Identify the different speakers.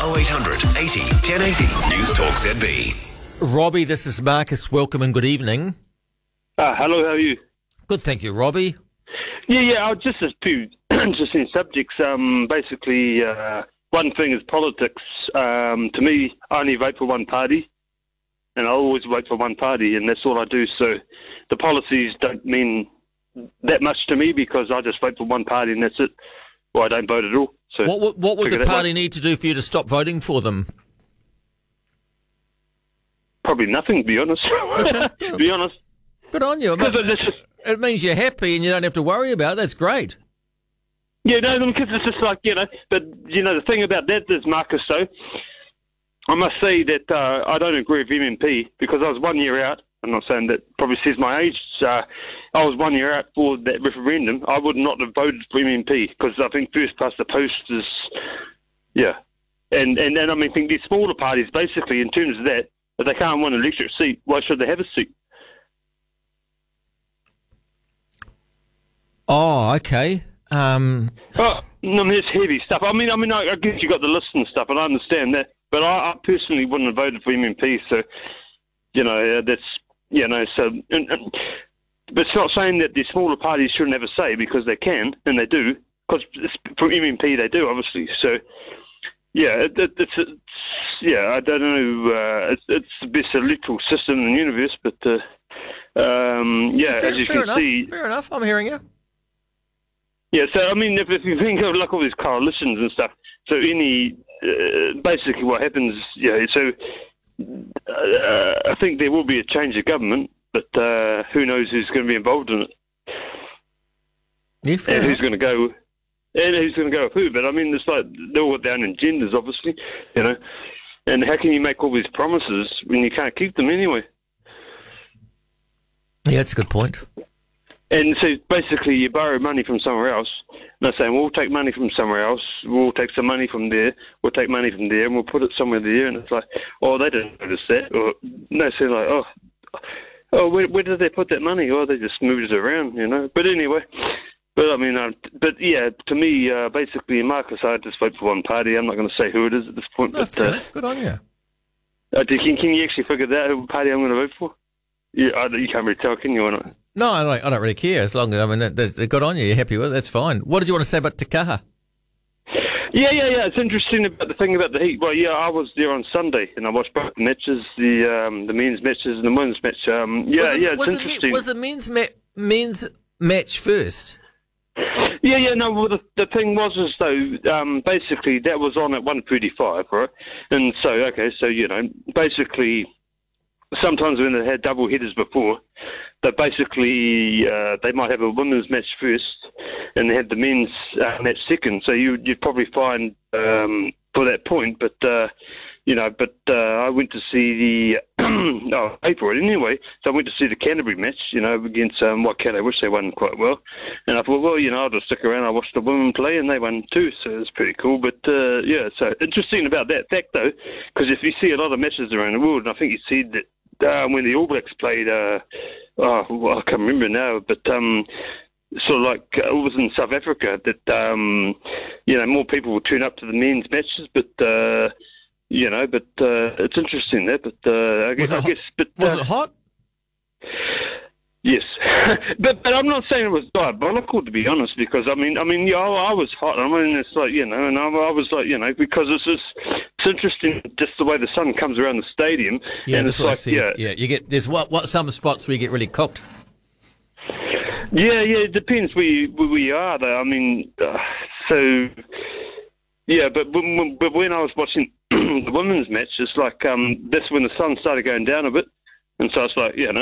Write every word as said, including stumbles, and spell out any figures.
Speaker 1: oh eight hundred eighty ten eighty. News Talk Z B.
Speaker 2: Robbie, this is Marcus. Welcome and good evening.
Speaker 3: Uh, hello, how are you?
Speaker 2: Good, thank you, Robbie.
Speaker 3: Yeah, yeah, uh, just a few interesting subjects. Um, basically, uh, one thing is politics. Um, to me, I only vote for one party, and I always vote for one party, and that's all I do. So the policies don't mean that much to me because I just vote for one party, and that's it. Or I don't vote at all. So
Speaker 2: What, would- what would
Speaker 3: figure
Speaker 2: the
Speaker 3: that
Speaker 2: party
Speaker 3: one-
Speaker 2: need to do for you to stop voting for them?
Speaker 3: Probably nothing, to be honest. to be honest.
Speaker 2: Good on you. I mean,
Speaker 3: Because it's just-
Speaker 2: it means you're happy and you don't have to worry about it. That's great.
Speaker 3: Yeah, no, because it's just like, you know, but, you know, the thing about that is, Marcus, though, I must say that uh, I don't agree with M M P because I was one year out. I'm not saying that probably says my age. Uh, I was one year out for that referendum. I would not have voted for M M P because I think first past the post is, yeah. And, and, and I mean, I think these smaller parties, basically, in terms of that, if they can't win an electorate seat, why should they have a seat?
Speaker 2: Oh, okay. Um,
Speaker 3: Oh, no, I mean, it's heavy stuff. I mean, I mean, I, I guess you got the list and stuff, and I understand that. But I, I personally wouldn't have voted for M M P. So, you know, uh, that's you know. So, and, and, but it's not saying that the smaller parties shouldn't have a say because they can and they do. Because for M M P they do, obviously. So, yeah, it, it, it's, it's yeah. I don't know. Uh, it's, it's the best electoral system in the universe, but uh, um, yeah,
Speaker 2: fair,
Speaker 3: as you
Speaker 2: fair
Speaker 3: can
Speaker 2: enough.
Speaker 3: see.
Speaker 2: Fair enough. I'm hearing you.
Speaker 3: Yeah, so I mean, if, if you think of like all these coalitions and stuff, so any uh, basically what happens, yeah. So uh, I think there will be a change of government, but uh, who knows who's going to be involved in it,
Speaker 2: Yeah, fair
Speaker 3: and who's
Speaker 2: enough.
Speaker 3: going to go, and who's going to go with who. But I mean, it's like they're all got their own agendas, obviously, you know. And how can you make all these promises when you can't keep them anyway?
Speaker 2: Yeah, that's a good point.
Speaker 3: And so basically you borrow money from somewhere else. And they're saying, we'll take money from somewhere else, we'll take some money from there, we'll take money from there, and we'll put it somewhere there. And it's like, oh, they didn't notice that. Or no, so like, oh, oh, where, where did they put that money? Oh, they just moved it around, you know. But anyway, but I mean, uh, but yeah, to me, uh, basically, Marcus, I just vote for one party. I'm not going to say who it is at this point.
Speaker 2: No,
Speaker 3: but
Speaker 2: fair
Speaker 3: uh,
Speaker 2: enough. Good on you.
Speaker 3: uh, can, can you actually figure that out who party I'm going to vote for? Yeah, I, you can't really tell, can you, or not?
Speaker 2: No, I don't, I don't really care as long as, I mean, that, that, good on you. You're happy with it. That's fine. What did you want to say about Te Kaha?
Speaker 3: Yeah, yeah, yeah. It's interesting about the thing about the heat. Well, yeah, I was there on Sunday and I watched both the matches, the um, the men's matches and the women's match. Um, yeah,
Speaker 2: was it,
Speaker 3: yeah, it's
Speaker 2: was
Speaker 3: interesting.
Speaker 2: The, was the men's, ma- men's match first?
Speaker 3: Yeah, yeah, no, well, the, the thing was is, though, um, basically that was on at one thirty-five, right? And so, okay, so, you know, basically sometimes when they had double headers before, they basically, uh, they might have a women's match first and they had the men's uh, match second. So you, you'd probably find um, for that point, but, uh, you know, but uh, I went to see the, oh, I paid for it anyway, so I went to see the Canterbury match, you know, against um, Waikato, which they won quite well. And I thought, well, you know, I'll just stick around. I watched the women play and they won too, so it was pretty cool. But, uh, yeah, so interesting about that fact, though, because if you see a lot of matches around the world, and I think you see that uh, when the All Blacks played, uh, oh, well, I can't remember now, but um, sort of like uh, it was in South Africa that, um, you know, more people would turn up to the men's matches, but... Uh, You know, but uh, it's interesting there. But uh, I guess,
Speaker 2: Was it
Speaker 3: I
Speaker 2: hot?
Speaker 3: guess, but uh,
Speaker 2: Was it hot?
Speaker 3: yes, but but I'm not saying it was diabolical, to be honest, because I mean, I mean, yeah, I, I was hot. I mean, it's like, you know, and I, I was like, you know, because it's just it's interesting just the way the sun comes around the stadium.
Speaker 2: Yeah,
Speaker 3: and
Speaker 2: that's
Speaker 3: it's
Speaker 2: what I
Speaker 3: like,
Speaker 2: said.
Speaker 3: yeah,
Speaker 2: Yeah, you get there's what what some spots where you get really cooked.
Speaker 3: yeah, yeah. It depends where you, where you are, though. I mean, uh, so. Yeah, but when, but when I was watching the women's match, it's like um, that's when the sun started going down a bit, and so it's like, you know,